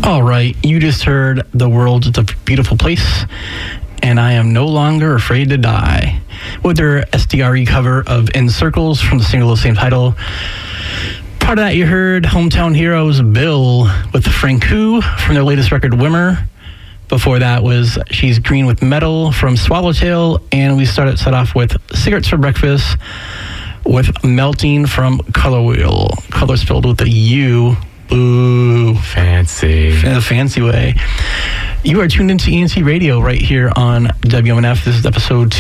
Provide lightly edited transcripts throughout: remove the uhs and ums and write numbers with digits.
All right, you just heard The World's a Beautiful Place, and I Am No Longer Afraid to Die, with their SDRE cover of In Circles from the single of the same title. Part of that, you heard Hometown Heroes Bill with Frank Koo from their latest record, Wimmer. Before that was She's Green with Metal from Swallowtail, and we set off with Cigarettes for Breakfast with Melting from Color Wheel. Color spelled with a U. Ooh. Fancy. In a fancy way. You are tuned into ENT Radio right here on WMNF. This is episode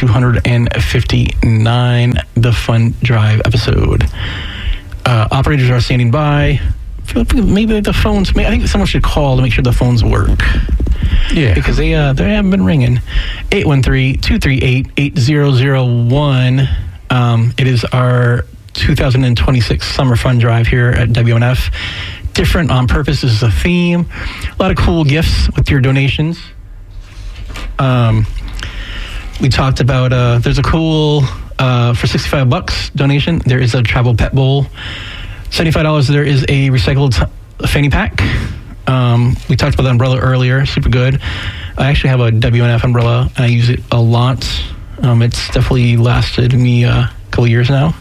259, the Fun Drive episode. Operators are standing by. Maybe the phones, I think someone should call to make sure the phones work. Yeah. Because they haven't been ringing. 813-238-8001. It is our 2026 Summer Fun Drive here at WMNF. Different on purpose is the theme. A lot of cool gifts with your donations. We talked about there's a cool for $65 donation. There is a travel pet bowl. $75. There is a recycled fanny pack. We talked about the umbrella earlier. Super good. I actually have a WMNF umbrella and I use it a lot. It's definitely lasted me a couple years now.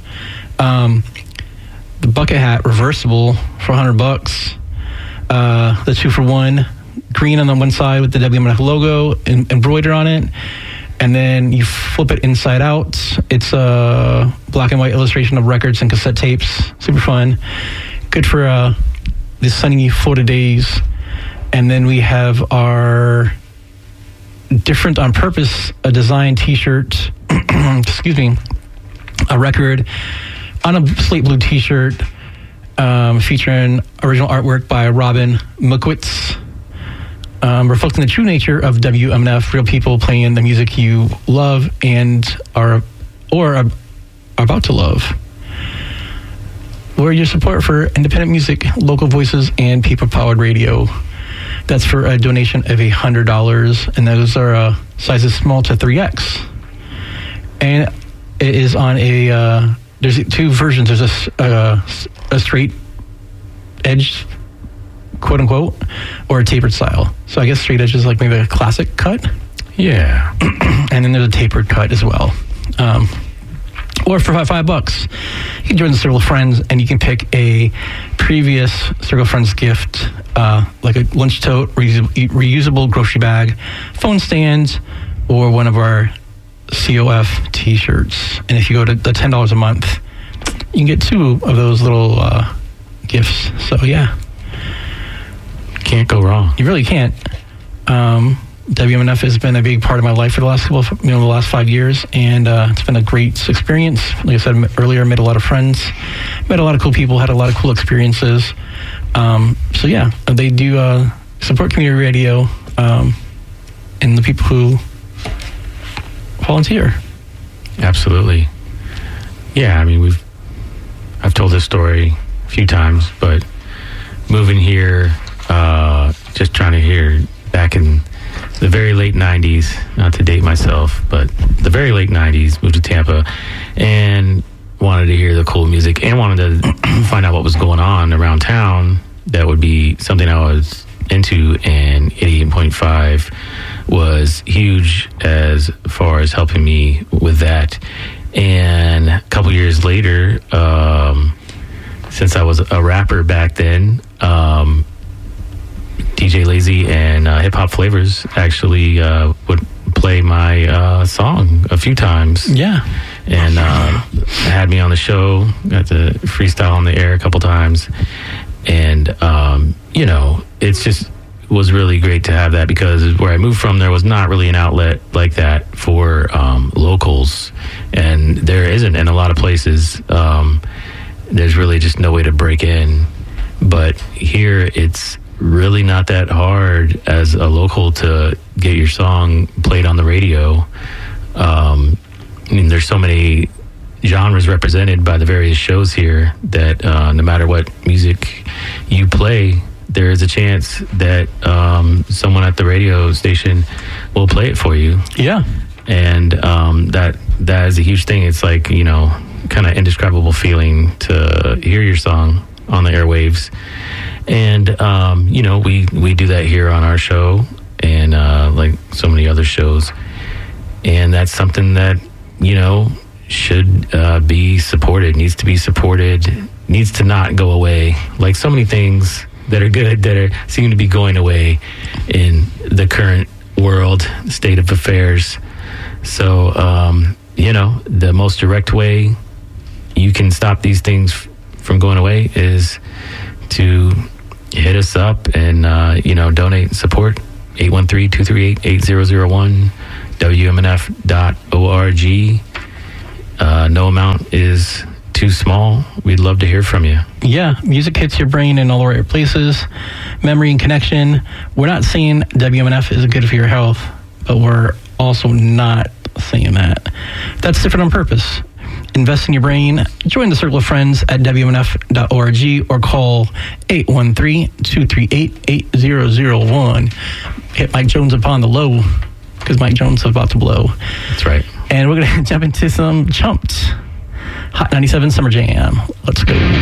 The bucket hat, reversible for $100. The 2-for-1, green on the one side with the WMNF logo embroidered on it, and then you flip it inside out. It's a black and white illustration of records and cassette tapes. Super fun. Good for the sunny Florida days. And then we have our different on purpose a design T-shirt. Excuse me, a record on a slate blue T-shirt featuring original artwork by Robin Mukowitz, reflecting the true nature of WMNF, real people playing the music you love and are about to love. We're your support for independent music, local voices, and people-powered radio. That's for a donation of $100, and those are sizes small to 3X. And it is on a... there's two versions. There's a straight edge, quote unquote, or a tapered style. So I guess straight edge is like maybe a classic cut. Yeah. And then there's a tapered cut as well. Or for $5, you can join the Circle of Friends and you can pick a previous Circle of Friends gift, like a lunch tote, reusable grocery bag, phone stand, or one of our COF t-shirts. And if you go to the $10 a month, you can get two of those little gifts. So yeah, can't go wrong. You really can't. WMNF has been a big part of my life for the last the last 5 years, and it's been a great experience. Like I said earlier, made a lot of friends, met a lot of cool people, had a lot of cool experiences. So yeah, they do support community radio and the people who volunteer. Absolutely. Yeah, I mean, I've told this story a few times, but moving here, just trying to hear back in the very late 90s, not to date myself, but the very late 90s, moved to Tampa and wanted to hear the cool music and wanted to find out what was going on around town. That would be something I was into, and 88.5 was huge as far as helping me with that. And a couple years later, since I was a rapper back then, DJ Lazy and Hip Hop Flavors actually would play my song a few times. Yeah. And had me on the show, got to freestyle on the air a couple times. And, it's just was really great to have that, because where I moved from, there was not really an outlet like that for locals. And there isn't in a lot of places. There's really just no way to break in. But here, it's really not that hard as a local to get your song played on the radio. I mean, there's so many genres represented by the various shows here that no matter what music you play, there is a chance that someone at the radio station will play it for you. Yeah. And that is a huge thing. It's like, kind of indescribable feeling to hear your song on the airwaves. And, you know, we do that here on our show and like so many other shows. And that's something that, you know, should be supported, needs to be supported, needs to not go away. Like so many things that are good that seem to be going away in the current world, state of affairs. So, you know, the most direct way you can stop these things from going away is to hit us up and, you know, donate and support. 813-238-8001, WMNF.org. No amount is too small. We'd love to hear from you. Yeah, music hits your brain in all the right places. Memory and connection. We're not saying WMNF is good for your health, but we're also not saying that. That's different on purpose. Invest in your brain. Join the circle of friends at WMNF.org or call 813-238-8001. Hit Mike Jones upon the low because Mike Jones is about to blow. That's right. And we're going to jump into some Chumped. Hot 97 Summer Jam. Let's go.